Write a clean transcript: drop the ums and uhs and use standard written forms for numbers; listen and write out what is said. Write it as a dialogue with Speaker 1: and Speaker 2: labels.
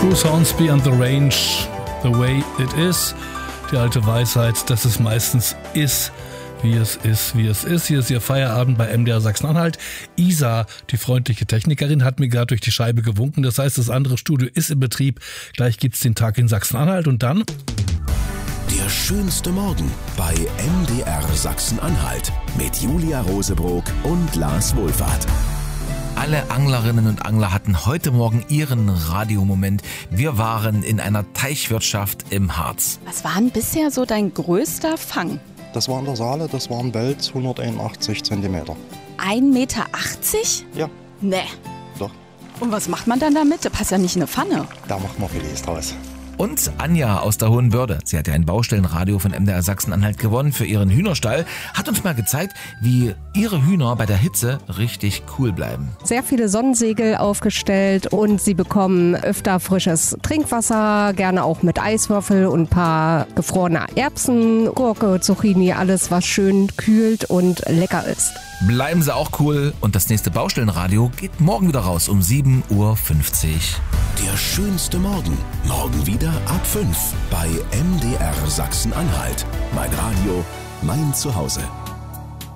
Speaker 1: True Sounds Beyond the Range, The Way It Is. Die alte Weisheit, dass es meistens ist, wie es ist, wie es ist. Hier ist Ihr Feierabend bei MDR Sachsen-Anhalt. Isa, die freundliche Technikerin, hat mir gerade durch die Scheibe gewunken. Das heißt, das andere Studio ist in Betrieb. Gleich gibt's den Tag in Sachsen-Anhalt und dann...
Speaker 2: Der schönste Morgen bei MDR Sachsen-Anhalt mit Julia Rosebrock und Lars Wohlfahrt.
Speaker 3: Alle Anglerinnen und Angler hatten heute Morgen ihren Radiomoment. Wir waren in einer Teichwirtschaft im Harz.
Speaker 4: Was war denn bisher so dein größter Fang?
Speaker 5: Das war in der Saale, das war ein Wels, 181 cm.
Speaker 4: 1,80 Meter?
Speaker 5: Ja.
Speaker 4: Nee.
Speaker 5: Doch.
Speaker 4: Und was macht man dann damit? Das passt ja nicht in eine Pfanne.
Speaker 5: Da macht man Filets draus.
Speaker 3: Und Anja aus der Hohenbörde, sie hat ja ein Baustellenradio von MDR Sachsen-Anhalt gewonnen für ihren Hühnerstall, hat uns mal gezeigt, wie ihre Hühner bei der Hitze richtig cool bleiben.
Speaker 6: Sehr viele Sonnensegel aufgestellt und sie bekommen öfter frisches Trinkwasser, gerne auch mit Eiswürfel und ein paar gefrorene Erbsen, Gurke, Zucchini, alles was schön kühlt und lecker ist.
Speaker 3: Bleiben Sie auch cool und das nächste Baustellenradio geht morgen wieder raus um 7:50 Uhr.
Speaker 2: Der schönste Morgen. Morgen wieder ab 5 bei MDR Sachsen-Anhalt. Mein Radio, mein Zuhause.